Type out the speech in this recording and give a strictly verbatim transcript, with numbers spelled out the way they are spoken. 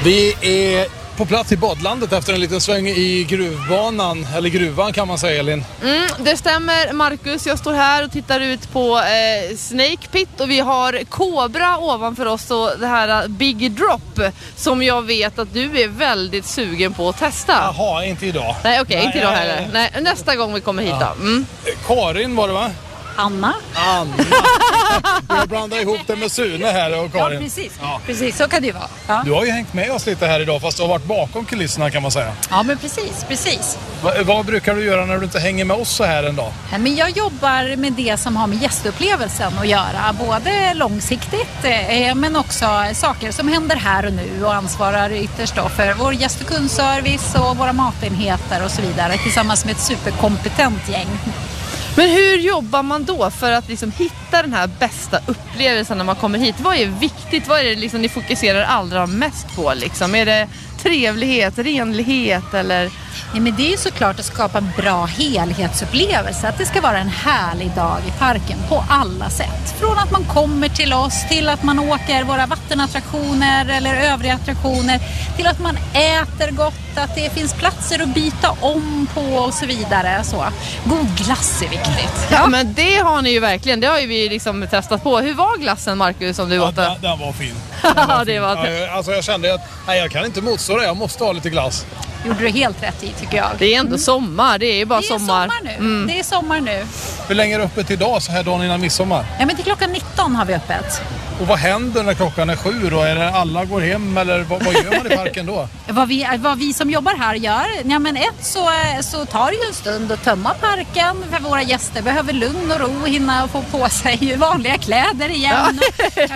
Vi är på plats i badlandet efter en liten sväng i gruvbanan, eller gruvan kan man säga, Elin. Mm, det stämmer, Marcus. Jag står här och tittar ut på eh, Snake Pit och vi har Cobra ovanför oss och det här Big Drop som jag vet att du är väldigt sugen på att testa. Jaha, inte idag. Nej, okej, okay, inte idag nej, heller. Nej, nästa gång vi kommer hit ja. då. Mm. Karin var det, va? Anna. Anna. Jag blandar ihop det med Sune här och Karin. Ja, precis. Ja. Precis, så kan det ju vara. Ja. Du har ju hängt med oss lite här idag, fast du har varit bakom kulisserna kan man säga. Ja, men precis, precis. Va, vad brukar du göra när du inte hänger med oss så här en dag? Men jag jobbar med det som har med gästupplevelsen att göra. Både långsiktigt, eh, men också saker som händer här och nu. Och ansvarar ytterst då för vår gäst- och kundservice och våra matenheter och så vidare. Tillsammans med ett superkompetent gäng. Men hur jobbar man då för att liksom hitta den här bästa upplevelsen när man kommer hit? Vad är viktigt? Vad är det liksom ni fokuserar allra mest på? Liksom? Är det trevlighet, renlighet eller... Ja, men det är ju såklart att skapa en bra helhetsupplevelse. Att det ska vara en härlig dag i parken på alla sätt. Från att man kommer till oss till att man åker våra vattenattraktioner eller övriga attraktioner. Till att man äter gott, att det finns platser att byta om på och så vidare. Så. God glass är viktigt. Ja, men det har ni ju verkligen. Det har ju vi liksom testat på. Hur var glassen, Marcus, som du ja, åt? Den, den var fin. Den var det fin. var Ja, alltså jag kände att nej, jag kan inte motstå det. Jag måste ha lite glass. Gjorde du helt rätt i, tycker jag. Det är ändå mm. sommar, det är ju bara det är sommar. sommar nu. Mm. Det är sommar nu. Hur länge är det öppet idag så här dagen innan midsommar? Ja, men till klockan nitton har vi öppet. Och vad händer när klockan är sju då? Är det alla går hem eller vad, vad gör man i parken då? Vad vi, vad vi som jobbar här gör, ja men ett så, så tar det ju en stund att tömma parken för våra gäster behöver lugn och ro, hinna få på sig vanliga kläder igen. Ja.